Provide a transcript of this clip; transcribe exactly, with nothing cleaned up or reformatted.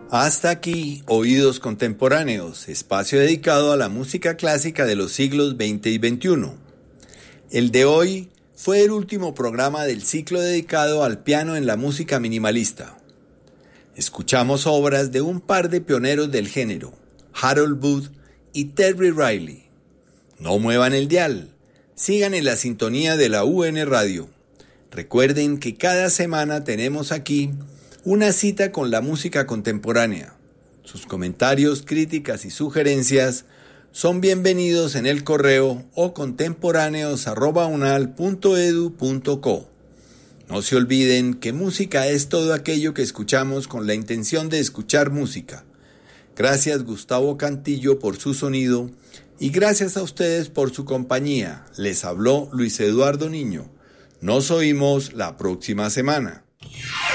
Hasta aquí, Oídos Contemporáneos, espacio dedicado a la música clásica de los siglos veinte y veintiuno. El de hoy fue el último programa del ciclo dedicado al piano en la música minimalista. Escuchamos obras de un par de pioneros del género, Harold Booth y Terry Riley. No muevan el dial, sigan en la sintonía de la U N Radio. Recuerden que cada semana tenemos aquí una cita con la música contemporánea. Sus comentarios, críticas y sugerencias son bienvenidos en el correo o contemporáneos arroba unal punto edu punto co. No se olviden que música es todo aquello que escuchamos con la intención de escuchar música. Gracias Gustavo Cantillo por su sonido y gracias a ustedes por su compañía. Les habló Luis Eduardo Niño. Nos oímos la próxima semana.